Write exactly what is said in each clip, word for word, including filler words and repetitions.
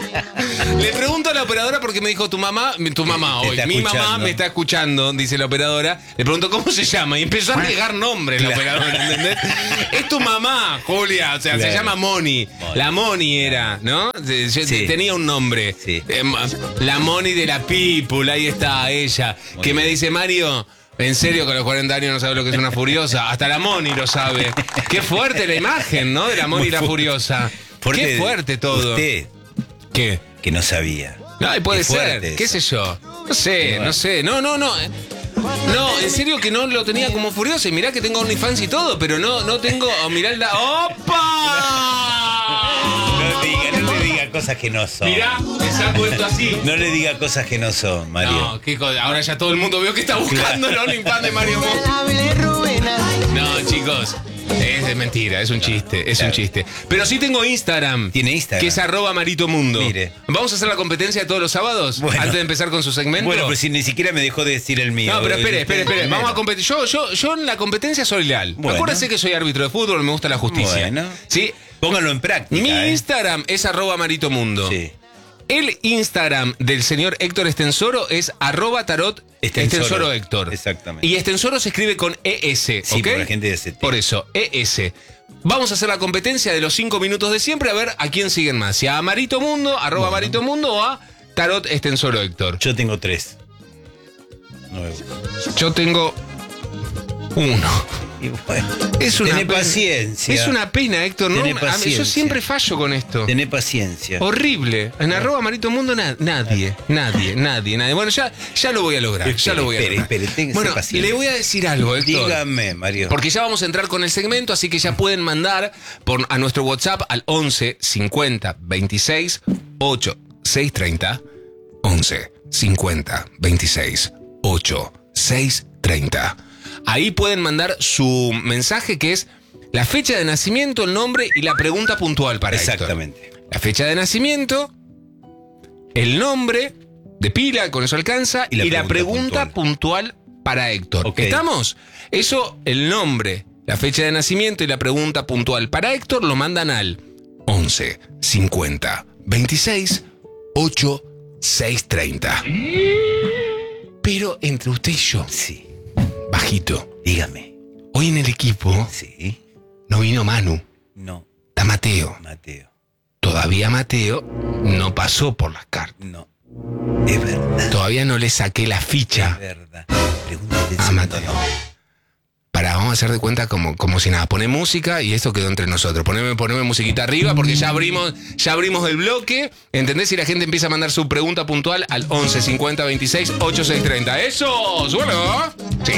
Le pregunto a la operadora porque me dijo tu mamá, tu mamá hoy, mi mamá me está escuchando, dice la operadora. Le pregunto cómo se llama y empezó a negar nombres la operadora, ¿entendés? Es tu mamá, Julia, o sea, claro. Se llama Moni. Moni. La Moni era, ¿no? Yo sí. Tenía un nombre. Sí. La Moni de la People, ahí está ella. Muy que bien. Me dice, Mario, en serio que a los cuarenta años no sabe lo que es una furiosa. Hasta la Moni lo sabe. Qué fuerte la imagen, ¿no? De la Moni y la furiosa. Fuerte. Qué fuerte todo. Usted. ¿Qué? Que no sabía. Ay, puede ser, qué sé yo. No sé, no sé. No, no, no. No, en serio que no lo tenía como furioso. Y mirá que tengo OnlyFans y todo, pero no, no tengo. Oh, mirá la. ¡Opa! No diga, no le diga cosas que no son. Mirá, me saco esto así. No le diga cosas que no son, Mario. No, qué cosa. Ahora ya todo el mundo veo que está buscando el OnlyFans de Mario Mo. No, chicos. Es de mentira, es un chiste, es claro. un chiste. Pero sí tengo Instagram. Tiene Instagram. Que es arroba Marito Mundo. Mire. ¿Vamos a hacer la competencia todos los sábados? Bueno. Antes de empezar con su segmento. Bueno, pues si ni siquiera me dejó de decir el mío. No, pero espere, espere, espere. Vamos a competir. Yo, yo, yo en la competencia soy leal. Bueno. Acuérdese que soy árbitro de fútbol, me gusta la justicia. Bueno. ¿Sí? Pónganlo en práctica. Mi ¿eh? Instagram es arroba Marito Mundo. Sí. El Instagram del señor Héctor Estensoro es arroba tarot Estensoro, Estensoro Héctor. Exactamente. Y Estensoro se escribe con E S, sí, ¿ok? por la gente de ese Por eso, E S. Vamos a hacer la competencia de los cinco minutos de siempre, a ver a quién siguen más. Si a Marito Mundo, arroba bueno. Marito Mundo, o a Tarot Estensoro Héctor. Yo tengo tres. Nuevo. Yo tengo uno. Y bueno, es una Tené pena. paciencia. Es una pena, Héctor, ¿no? Tené paciencia. Yo siempre fallo con esto. Tené paciencia. Horrible. En arroba Marito Mundo na nadie, nadie, nadie, nadie. Bueno, ya, ya lo voy a lograr. Espere, ya lo voy a espere, lograr. Espere, espere, bueno, paciencia. le voy a decir algo, Héctor. Dígame, Mario. Porque ya vamos a entrar con el segmento, así que ya pueden mandar por, a nuestro WhatsApp al once cincuenta veintiséis ocho seis treinta. once cincuenta veintiséis ocho seis treinta. Ahí pueden mandar su mensaje, que es la fecha de nacimiento, el nombre y la pregunta puntual para exactamente. Héctor. La fecha de nacimiento, el nombre de pila, con eso alcanza, y la, y pregunta, la pregunta puntual. puntual para Héctor. Okay. ¿Estamos? Eso, el nombre, la fecha de nacimiento y la pregunta puntual para Héctor lo mandan al once cincuenta veintiséis ocho seis treinta. Pero entre usted y yo. Sí. Bajito. Dígame. Hoy en el equipo. Sí. No vino Manu. No. Está Mateo. Mateo. Todavía Mateo no pasó por las cartas. No. Es verdad. Todavía no le saqué la ficha. Es verdad. Pregúntale a Mateo. Para, vamos a hacer de cuenta como, como si nada. Poné música y esto quedó entre nosotros. Poneme, poneme musiquita arriba porque ya abrimos, ya abrimos el bloque. ¿Entendés? Y la gente empieza a mandar su pregunta puntual al once cincuenta veintiséis ocho seis treinta. ¡Eso! ¿Suelo? Sí.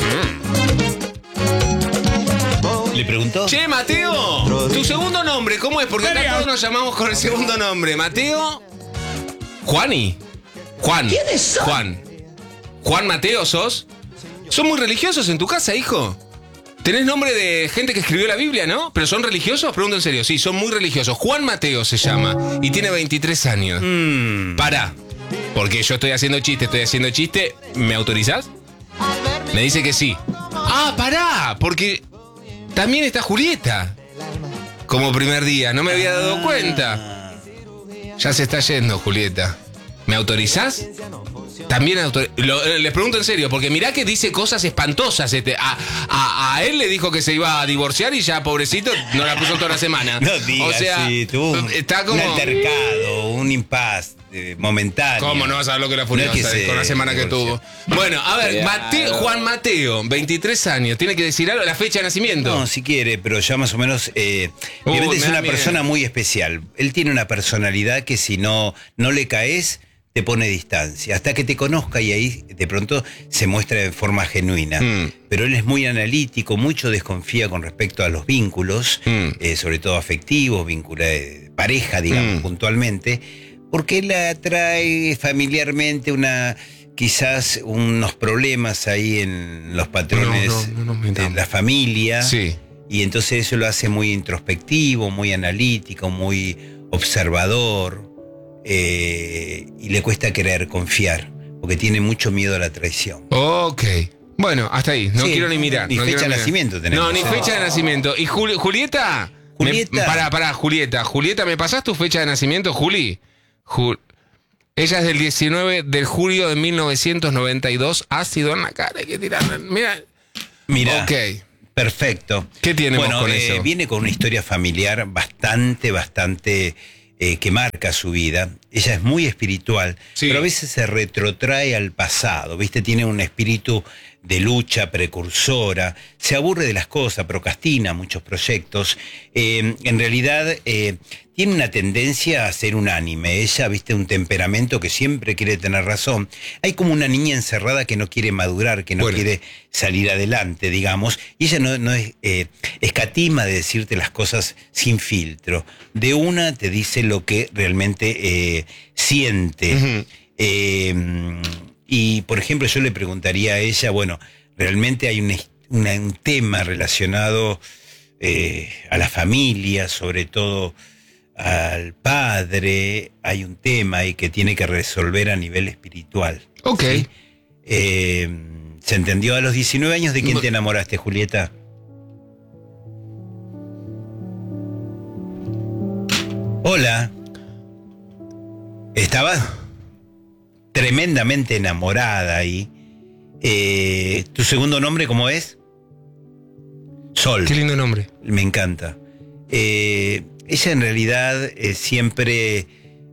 Mm. ¿Le preguntó? Che, Mateo, tu segundo nombre, ¿cómo es? Porque acá todos nos llamamos con el segundo nombre. Mateo. Juani. Juan. ¿Quiénes son? Juan. Juan Mateo, ¿sos? ¿Son muy religiosos en tu casa, hijo? Tenés nombre de gente que escribió la Biblia, ¿no? ¿Pero son religiosos? Pregunto en serio. Sí, son muy religiosos. Juan Mateo se llama y tiene veintitrés años. Mm. Pará. Porque yo estoy haciendo chiste, estoy haciendo chiste. ¿Me autorizás? Me dice que sí. Ah, pará. Porque también está Julieta. Como primer día. No me había dado cuenta. Ya se está yendo, Julieta. ¿Me autorizás? También autor... Lo, les pregunto en serio, porque mirá que dice cosas espantosas. Este. A, a, a él le dijo que se iba a divorciar y ya, pobrecito, no la puso toda la semana. No digas, o sea, sí, tuvo un, está como... un altercado, un impasse eh, momentáneo. ¿Cómo no vas a ver lo que la furiosa no es que con la semana que tuvo? Bueno, a ver, Mateo, Juan Mateo, veintitrés años, ¿tiene que decir algo? ¿La fecha de nacimiento? No, si quiere, pero ya más o menos... Eh, uh, obviamente es una miedo. persona muy especial. Él tiene una personalidad que si no, no le caes... te pone distancia, hasta que te conozca y ahí de pronto se muestra de forma genuina. Mm. Pero él es muy analítico, mucho desconfía con respecto a los vínculos, mm. eh, sobre todo afectivos, vínculos de pareja, digamos, mm. puntualmente, porque él atrae familiarmente una... quizás unos problemas ahí en los patrones no, no, no, no de la familia. Sí. Y entonces eso lo hace muy introspectivo, muy analítico, muy observador. Eh, y le cuesta querer confiar porque tiene mucho miedo a la traición. Ok. Bueno, hasta ahí. No sí, quiero ni mirar. Ni no fecha de mirar. nacimiento tenemos. No, ni fecha de nacimiento. ¿Y Juli Julieta? Julieta. Me, pará, pará, Julieta. Julieta, ¿me pasás tu fecha de nacimiento, Juli? Ju- Ella es del diecinueve de julio de mil novecientos noventa y dos. Ácido en la cara, hay que tirarle. Mira. Mira. Ok. Perfecto. ¿Qué tenemos bueno, con eh, eso? Viene con una historia familiar bastante, bastante eh, que marca su vida. Ella es muy espiritual, sí. pero a veces se retrotrae al pasado, ¿viste? Tiene un espíritu de lucha precursora, se aburre de las cosas, procrastina muchos proyectos. Eh, en realidad eh, tiene una tendencia a ser unánime. Ella, viste, un temperamento que siempre quiere tener razón. Hay como una niña encerrada que no quiere madurar, que no bueno. quiere salir adelante, digamos. Y ella no, no es eh, escatima de decirte las cosas sin filtro. De una te dice lo que realmente eh, siente. Uh-huh. Eh, y, por ejemplo, yo le preguntaría a ella, bueno, realmente hay un, una, un tema relacionado eh, a la familia, sobre todo al padre, hay un tema ahí que tiene que resolver a nivel espiritual. Ok. ¿Sí? Eh, ¿Se entendió? A los diecinueve años, ¿de quién te enamoraste, Julieta? Hola. ¿Estabas tremendamente enamorada ahí? Eh, ¿Tu segundo nombre cómo es? Sol. Qué lindo nombre. Me encanta. Eh, ella en realidad eh, siempre,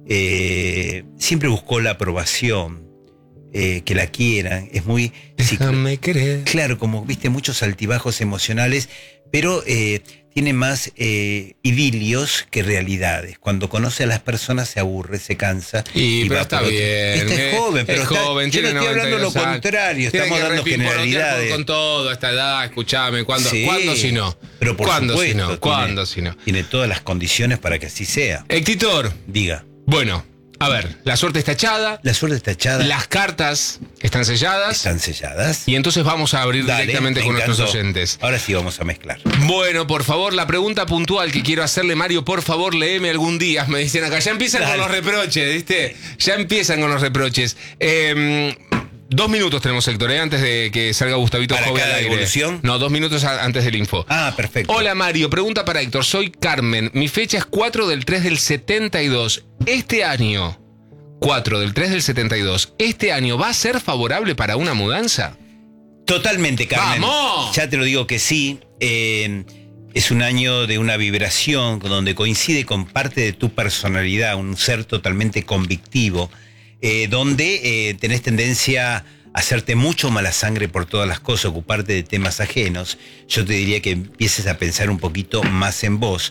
eh, siempre buscó la aprobación, eh, que la quieran. Es muy... Déjame querer. Claro, como viste, muchos altibajos emocionales, pero eh, tiene más eh, idilios que realidades. Cuando conoce a las personas se aburre, se cansa. Y, y pero va está por otro. bien. Esta es joven, pero es está, joven, yo no tiene estoy hablando lo noventa y dos años. contrario, Tiene estamos que dando repimpolotear generalidades. Con, con todo a esta edad, escúchame, ¿cuándo, Sí, ¿cuándo si no? Pero por ¿Cuándo supuesto, si no? tiene- ¿Cuándo si no? Tiene todas las condiciones para que así sea. Héctor, Diga, bueno, a ver, la suerte está echada, la suerte está echada, las cartas están selladas, están selladas. y entonces vamos a abrir Dale, directamente me con nuestros encantó. oyentes. Ahora sí vamos a mezclar. Bueno, por favor, la pregunta puntual que quiero hacerle, Mario, por favor, léeme algún día. Me dicen acá, ya empiezan Dale. con los reproches, ¿viste? Ya empiezan con los reproches. Eh, dos minutos tenemos, Héctor, ¿eh? Antes de que salga Gustavito ¿Para Jove cada al aire. devolución? No, dos minutos a- antes del info. Ah, perfecto. Hola, Mario. Pregunta para Héctor. Soy Carmen. Mi fecha es cuatro del tres del setenta y dos. Este año, cuatro del tres del setenta y dos, ¿este año va a ser favorable para una mudanza? Totalmente, Carmen. ¡Vamos! Ya te lo digo que sí. Eh, es un año de una vibración donde coincide con parte de tu personalidad, un ser totalmente convictivo, eh, donde eh, tenés tendencia a hacerte mucho mala sangre por todas las cosas, ocuparte de temas ajenos. Yo te diría que empieces a pensar un poquito más en vos.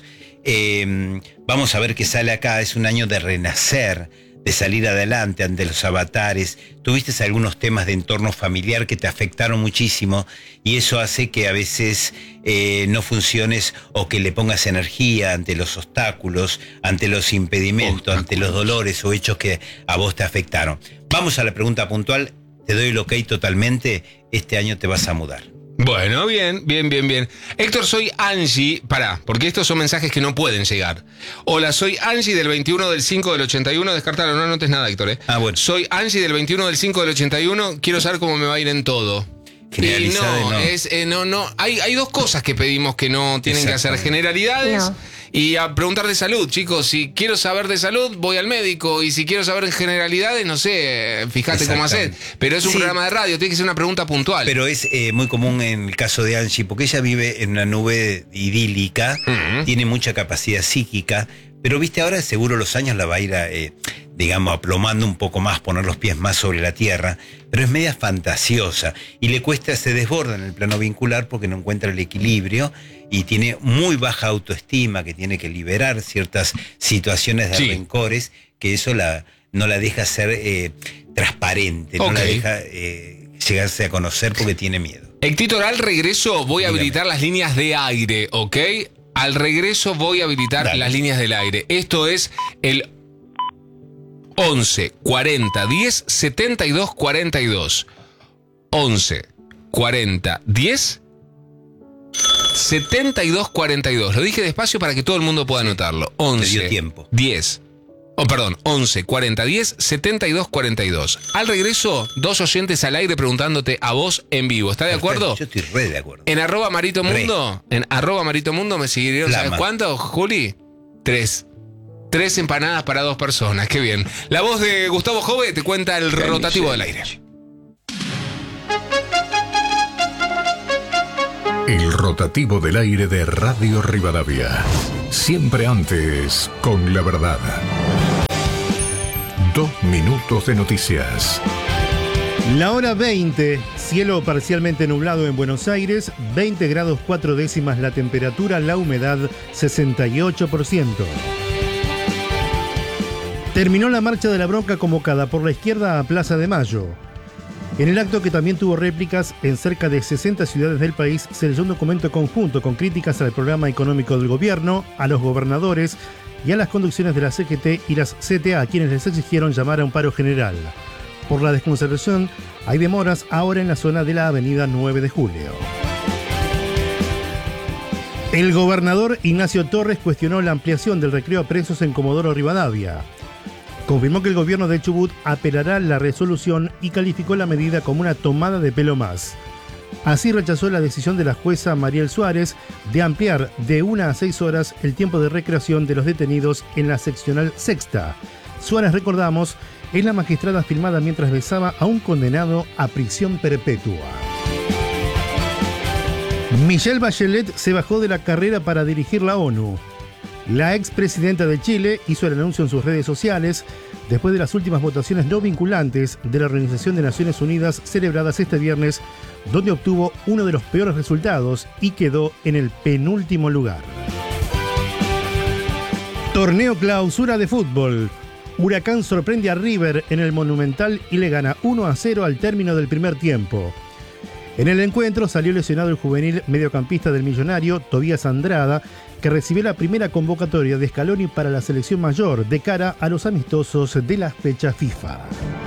Eh, vamos a ver qué sale acá. Es un año de renacer, de salir adelante ante los avatares. Tuviste algunos temas de entorno familiar que te afectaron muchísimo y eso hace que a veces eh, no funciones o que le pongas energía ante los obstáculos, ante los impedimentos, Obstáculos. ante los dolores o hechos que a vos te afectaron. Vamos a la pregunta puntual. Te doy el ok totalmente. Este año te vas a mudar. Bueno, bien, bien, bien, bien. Héctor, soy Angie. Pará, porque estos son mensajes que no pueden llegar. Hola, soy Angie del veintiuno del cinco del ochenta y uno. Descartalo, no anotes nada, Héctor. ¿eh? Ah, bueno. Soy Angie del veintiuno del cinco del ochenta y uno. Quiero saber cómo me va a ir en todo. Y Generalizado, no, no. es, eh, no, no. Hay, hay dos cosas que pedimos que no tienen que hacer: Exactamente. generalidades No. y a preguntar de salud. Chicos, si quiero saber de salud, voy al médico. Y si quiero saber en generalidades, no sé, fíjate cómo hacer. Exactamente. Pero es un Sí. programa de radio, tiene que ser una pregunta puntual. Pero es eh, muy común en el caso de Angie, porque ella vive en una nube idílica, Ujú. tiene mucha capacidad psíquica, pero viste, ahora seguro los años la va a ir, a, eh, digamos, aplomando un poco más, poner los pies más sobre la tierra, pero es media fantasiosa y le cuesta, se desborda en el plano vincular porque no encuentra el equilibrio y tiene muy baja autoestima, que tiene que liberar ciertas situaciones de Sí. rencores, que eso la, no la deja ser eh, transparente, no Ok. la deja eh, llegarse a conocer porque tiene miedo. Héctor, al regreso voy a Dígame. habilitar las líneas de aire, ¿ok? Al regreso voy a habilitar Dale. las líneas del aire. Esto es el once cuarenta diez setenta y dos cuarenta y dos. once cuarenta diez setenta y dos cuarenta y dos. Lo dije despacio para que todo el mundo pueda anotarlo. once dio tiempo. diez. Oh, perdón, once cuarenta diez setenta y dos cuarenta y dos. Al regreso, dos oyentes al aire preguntándote a vos en vivo. ¿Está de acuerdo? Yo estoy re de acuerdo. En arroba Marito Mundo, en arroba Marito Mundo me seguirán, ¿sabes Flama. cuánto, Juli? Tres. tres empanadas para dos personas. Qué bien. La voz de Gustavo Jove te cuenta el rotativo del aire. El rotativo del aire de Radio Rivadavia. Siempre antes con la verdad. Dos minutos de noticias. La hora veinte, cielo parcialmente nublado en Buenos Aires, veinte grados cuatro décimas la temperatura, la humedad sesenta y ocho por ciento. Terminó la marcha de la bronca convocada por la izquierda a Plaza de Mayo. En el acto, que también tuvo réplicas en cerca de sesenta ciudades del país, se leyó un documento conjunto con críticas al programa económico del gobierno, a los gobernadores y a las conducciones de la C G T y las C T A, a quienes les exigieron llamar a un paro general. Por la desconcertación, hay demoras ahora en la zona de la avenida nueve de julio. El gobernador Ignacio Torres cuestionó la ampliación del recreo a presos en Comodoro Rivadavia. Confirmó que el gobierno de Chubut apelará la resolución y calificó la medida como una tomada de pelo más. Así rechazó la decisión de la jueza Mariel Suárez de ampliar de una a seis horas el tiempo de recreación de los detenidos en la seccional sexta. Suárez, recordamos, es la magistrada filmada mientras besaba a un condenado a prisión perpetua. Michelle Bachelet se bajó de la carrera para dirigir la ONU. La expresidenta de Chile hizo el anuncio en sus redes sociales después de las últimas votaciones no vinculantes de la Organización de Naciones Unidas celebradas este viernes, donde obtuvo uno de los peores resultados y quedó en el penúltimo lugar. Torneo clausura de fútbol. Huracán sorprende a River en el Monumental y le gana uno a cero al término del primer tiempo. En el encuentro salió lesionado el juvenil mediocampista del Millonario, Tobías Andrada, que recibió la primera convocatoria de Scaloni para la selección mayor de cara a los amistosos de la fecha FIFA.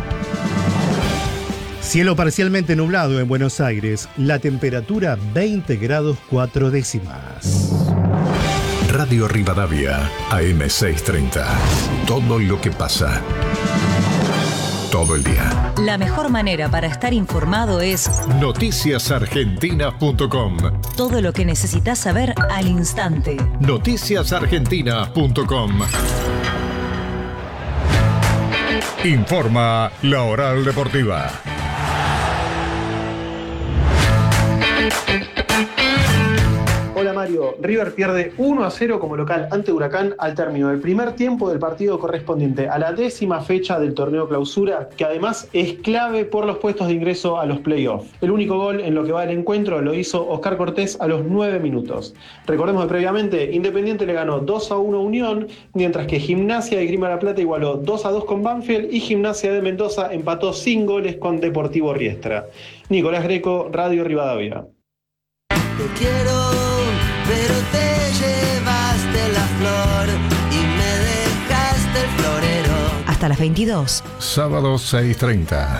Cielo parcialmente nublado en Buenos Aires, la temperatura veinte grados cuatro décimas. Radio Rivadavia, A M seiscientos treinta. Todo lo que pasa. Todo el día. La mejor manera para estar informado es noticias argentinas punto com. Todo lo que necesitas saber al instante. noticias argentinas punto com. Informa La Oral Deportiva. Hola Mario, River pierde uno a cero como local ante Huracán al término del primer tiempo del partido correspondiente a la décima fecha del torneo clausura, que además es clave por los puestos de ingreso a los playoffs. El único gol en lo que va del encuentro lo hizo Oscar Cortés a los nueve minutos. Recordemos que previamente Independiente le ganó dos a uno a Unión, mientras que Gimnasia de Grima La Plata igualó dos a dos con Banfield y Gimnasia de Mendoza empató sin goles con Deportivo Riestra. Nicolás Greco, Radio Rivadavia. Te quiero, pero te llevaste la flor y me dejaste el florero. Hasta las veintidós. Sábado seis treinta.